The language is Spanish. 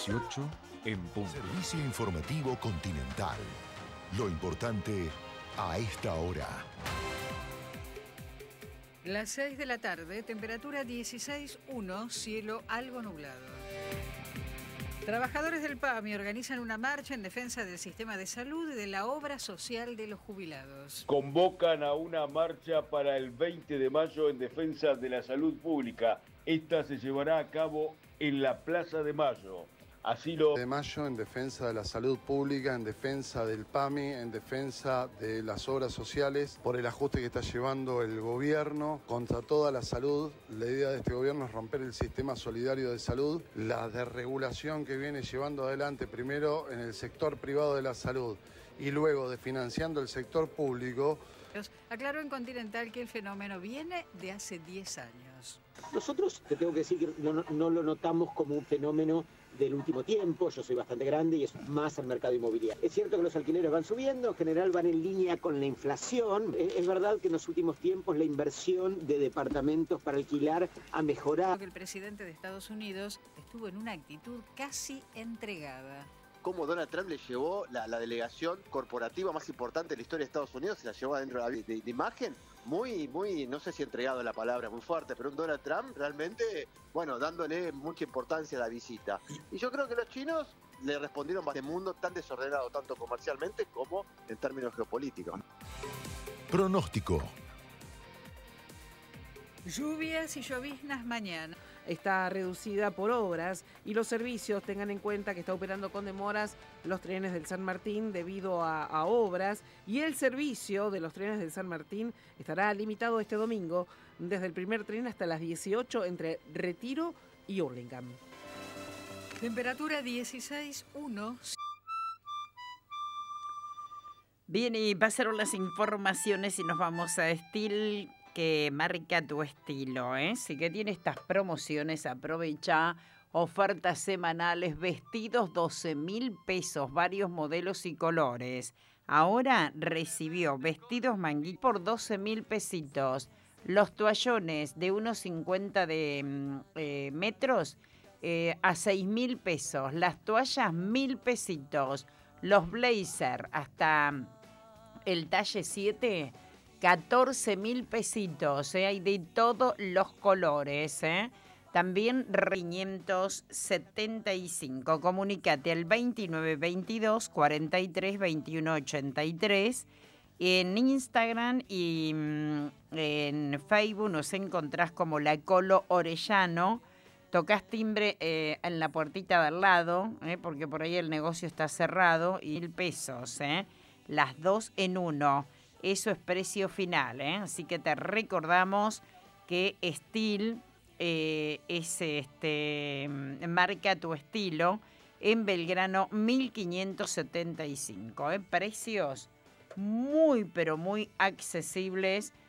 18 en punto. Servicio informativo Continental. Lo importante a esta hora. Las 6 de la tarde, temperatura 16,1, cielo algo nublado. Trabajadores del PAMI organizan una marcha en defensa del sistema de salud y de la obra social de los jubilados. Convocan a una marcha para el 20 de mayo en defensa de la salud pública. Esta se llevará a cabo en la Plaza de Mayo. De mayo en defensa de la salud pública, en defensa del PAMI, en defensa de las obras sociales, por el ajuste que está llevando el gobierno contra toda la salud. La idea de este gobierno es romper el sistema solidario de salud, la desregulación que viene llevando adelante primero en el sector privado de la salud y luego desfinanciando el sector público. Aclaró en Continental que el fenómeno viene de hace 10 años. Nosotros, te tengo que decir que no lo notamos como un fenómeno del último tiempo. Yo soy bastante grande y es más al mercado inmobiliario. Es cierto que los alquileres van subiendo, en general van en línea con la inflación. Es verdad que en los últimos tiempos la inversión de departamentos para alquilar ha mejorado. El presidente de Estados Unidos estuvo en una actitud casi entregada. Cómo Donald Trump le llevó la delegación corporativa más importante de la historia de Estados Unidos, se la llevó adentro de imagen, muy, no sé si entregado la palabra, muy fuerte, pero un Donald Trump realmente, bueno, dándole mucha importancia a la visita. Y yo creo que los chinos le respondieron a este mundo tan desordenado, tanto comercialmente como en términos geopolíticos. Pronóstico. Lluvias y lloviznas mañana. Está reducida por obras y los servicios. Tengan en cuenta que está operando con demoras los trenes del San Martín debido a obras, y el servicio de los trenes del San Martín estará limitado este domingo desde el primer tren hasta las 18 entre Retiro y Hurlingham. Temperatura 16,1. Bien, y pasaron las informaciones y nos vamos a Estil, que marca tu estilo, ¿eh? Si que tiene estas promociones, aprovecha ofertas semanales, vestidos 12.000 pesos, varios modelos y colores. Ahora recibió vestidos manguí por 12.000 pesitos, los toallones de 1,50 de metros a 6.000 pesos, las toallas 1.000 pesitos, los blazer hasta el talle 7, 14.000 pesitos, hay de todos los colores, También 575. Comunicate al 2922 43 21 83. En Instagram y en Facebook nos encontrás como La Colo Orellano. Tocas timbre en la puertita de al lado, porque por ahí el negocio está cerrado, y 1.000 pesos, las 2 en 1. Eso es precio final, Así que te recordamos que Estil es marca tu estilo en Belgrano 1575. Precios muy, pero muy accesibles